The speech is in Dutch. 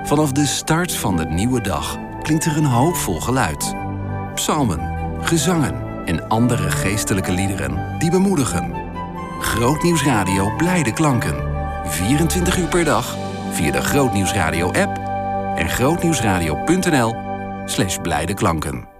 Vanaf de start van de nieuwe dag klinkt er een hoopvol geluid. Psalmen, gezangen en andere geestelijke liederen die bemoedigen. Grootnieuws Radio Blijde Klanken. 24 uur per dag via de Grootnieuws Radio app en grootnieuwsradio.nl/blijde klanken.